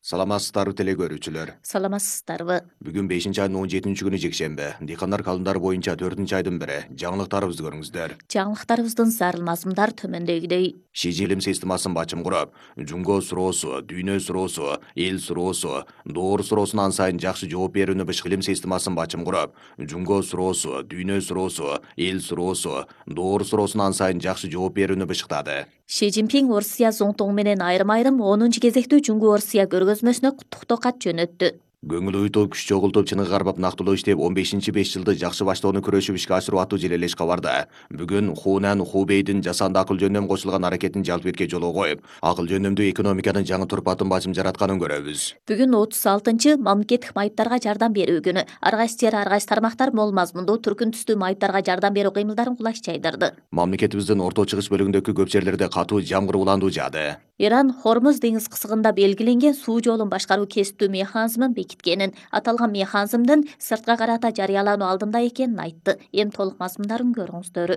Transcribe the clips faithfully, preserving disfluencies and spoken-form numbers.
Саламатсыздарбы теле көрүүчүлөр. Саламатсыздарбы. Бүгүн бешинчи айдын он жетинчи күнү жекшемби. Дыйкандар калымдары боюнча төртүнчү айдын бири. Жаңылыктарыбызды көрүңүздөр. Жаңылыктарыбыздын зарыл мазмундар төмөндөгүдөй. Ши Жилим системасын бачым куруп, жунго суроосу, дүйнө суроосу, эл суроосу, доор суроосуна ан сайын жакшы жооп берүүнү быш илим системасын бачым куруп, жунго суроосу, дүйнө суроосу, эл суроосу, доор суроосуна ан сайын жакшы жооп берүүнү бышыктады. Ши Цзиньпин Орусия зоңтоңу менен айрым-айрым онунчу кезектүү Жуңгу Орусия көргөзмөсүнө куттуктоо кат жөнөттү. Көңүл уютуп, күч чогултуп, чыныгы кармап нактылуу иштеп, он бешинчи беш жылды жакшы баштоону күрөшүп ишке ашыруу аттуу желелеш кабарда. Бүгүн Хунан Хубейдин жасанды акыл жөндөм кошулган аракетин жалпы бетке жолго коюп, акыл жөндөмдүү экономиканын жаңы турпатын бачым жаратканын көрөбүз. Бүгүн отуз алтынчы мамлекеттик майыптарга жардам берүү күнү. Ар кайсы жер ар кайсы тармактар мол мазмундуу түркүн түстүү майыптарга жардам берүү кыймылдарын кулаш жайдырды. Мамлекетибиздин орто чыгыш бөлүгүндөгү көп жерлерде катуу жамгыр уландуу жаады. Иран Хормуз деңиз кысыгында белгиленген суу жолун башкаруу кесиптүү механизмин бекиткенин, аталган механизмдин сыртка карата жарыялануу алдында экенин айтты. Эми толук мазмундарын көрүңүздөр.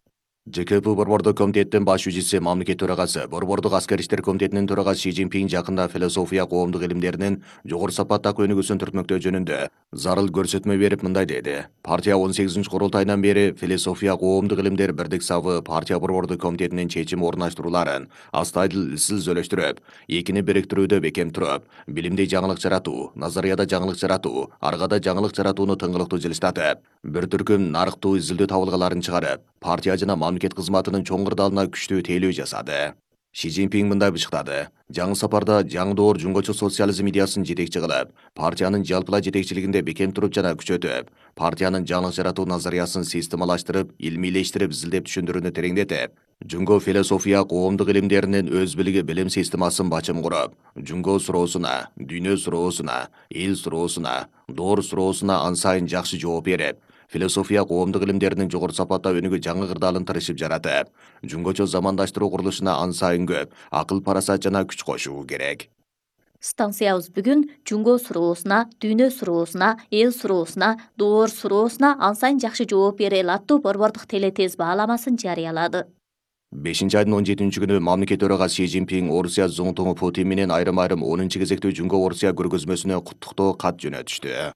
ЖКП Борбордук комитеттин баш жүзүчүсү мамлекет төрагасы, Борбордук аскер иштер комитетинин төрагасы Ши Цзиньпин жакында философия коомдук илимдеринин жогору сапаттагы өнүгүүсүн түртмөктөө жөнүндө зарыл көрсөтмө берип мындай деди. Партия он сегизинчи курултайынан бери философия коомдук илимдер бирдик сабы партия Борбордук комитетинин чечим орнаштырууларын астайдыл изсиз өзөлөштүрүп, экини бириктирүүдө бекем туруп, билимде жаңылык жаратуу, назарияда жаңылык жаратуу, аргада жаңылык жаратууну тыңгылыктуу жылыштатып, бир түркүм нарыктуу изилдөө табылгаларын чыгарып, партия жана мамлекет кызматынын чоң кырдаалына күчтүү тейлөө жасады. Ши Цзиньпин мындай бышыктады. Жаңы сапарда жаңы доор жуңгочу социализм идеясын жетекчи кылып, партиянын жалпылай жетекчилигинде бекем туруп жана күчөтүп, партиянын жаңылык жаратуу назариясын системалаштырып, илмийлештирип, изилдеп түшүндүрүүнү тереңдетип, жуңго философия коомдук илимдеринин өз билиги билим системасын бачым куруп, жуңго суроосуна, дүйнө суроосуна, эл суроосуна, доор суроосуна ан сайын жакшы жооп берип, философия коомдук илимдеринин жогору сапатта өнүгүү жаңы кырдаалын тырышып жаратып, жуңгочо замандаштыруу курулушуна ан сайын көп акыл парасат жана күч кошуу керек. Станциябыз бүгүн жуңго суроосуна, дүйнө суроосуна, эл суроосуна, доор суроосуна ан сайын жакшы жооп берели аттуу борбордук телетез бааламасын жарыялады. бешинчи айдын он жетинчи күнү мамлекет төрагасы Ши Цзиньпин Орусия зоңтоңу Путин менен айрым-айрым онунчу кезектүү Жуңго Орусия көргөзмөсүнө куттуктоо кат жөнөтүштү.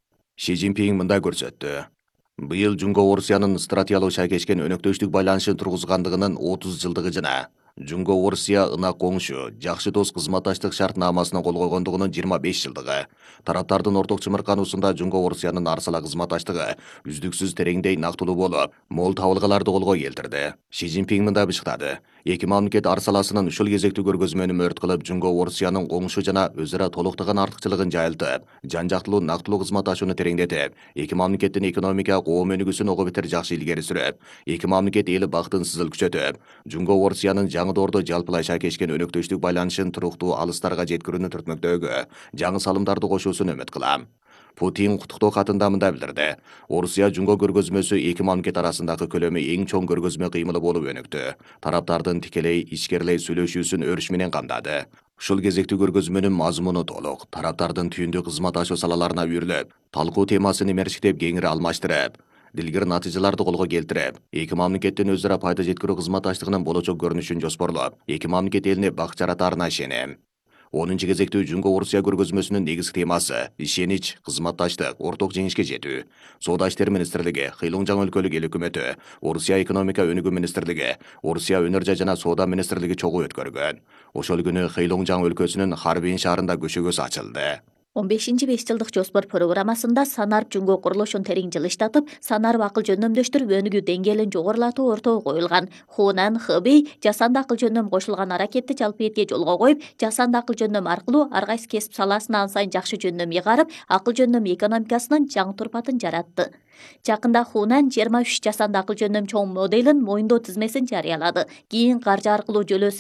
Ши Цзиньпин мындай көрсөттү. Быйыл Жуңго Орусиянын стратегиялык шайкешкен өнөктөштүк байланышын тургузгандыгынын отуз жылдыгы жана Жуңго Орусия ынак коңшу, жакшы дос кызматташтык шартнамасына кол койгондугунун жыйырма беш жылдыгы. Тараптардын орток чымыркануусунда Жуңго Орусиянын арсала кызматташтыгы үздүксүз тереңдей нактылуу болуп, мол табылгаларды колго келтирди. Ши Цзиньпин мындай бышыктады. Эки мамлекет арсаласынын ушул кезектүү көргөзмөнү мөрт кылып, Жуңго Орусиянын коңшу жана өзү ара толуктаган артыкчылыгын жайылтып, жан жактылуу нактылуу кызматташууну тереңдетип, эки мамлекеттин экономика коом өнүгүүсүн ого бетер жакшы илгери сүрүп, эки мамлекет эли бактын сызыл күчөтүп, Жуңго Орусиянын жаңы доордо жалпылай шайкешкен өнөктөштүк байланышын туруктуу алыстарга жеткирүүнү түртмөктөгө жаңы салымдарды кошуусун үмүт кылам. Путин куттуктоо катында мындай билдирди. Орусия Жуңго көргөзмөсү эки мамлекет арасындагы көлөмү эң чоң көргөзмө кыймылы болуп өнүктү. Тараптардын тикелей ишкерлей сүйлөшүүсүн өрүш менен камдады. Ушул кезектүү көргөзмөнүн мазмуну толук, тараптардын түйүндүү кызматташуу салаларына үйрүлүп, талкуу темасын имерчиктеп кеңири алмаштырып, дилгир натыйжаларды колго келтирип, эки мамлекеттин өзара пайда жеткирүү кызматташтыгынын болочок көрүнүшүн жоспорлоп, эки мамлекет элине бак жаратаарына ишенем. онунчу кезектүү Жуңго Орусия көргөзмөсүнүн негизги темасы ишенич, кызматташтык, орток жеңишке жетүү. Соода иштери министрлиги, Хыйлоңжаң өлкөлүк эл өкмөтү, Орусия экономика өнүгүү министрлиги, Орусия өнөр жай жана соода министрлиги чогуу өткөргөн. Ошол күнү Хыйлоңжаң өлкөсүнүн Харбин шаарында көчөгөсү ачылды. он бешинчи беш жылдык жоспор программасында санарып жуңго курулушун терең жылыштатып, санарып акыл жөндөмдөштүрүп өнүгүү деңгээлин жогорулатуу ортого коюлган. Хунан Хэбэй жасанды акыл жөндөм кошулган аракетти жалпы бетке жолго коюп, жасанды акыл жөндөм аркылуу ар кайсы кесип саласына ан сайын жакшы жөндөм ыйгарып, акыл жөндөм экономикасынын жаңы турпатын жаратты. Жакында Хунан жыйырма үч жасанды акыл жөндөм чоң моделин моюндоо тизмесин жарыялады. Кийин каржы аркылуу жөлөө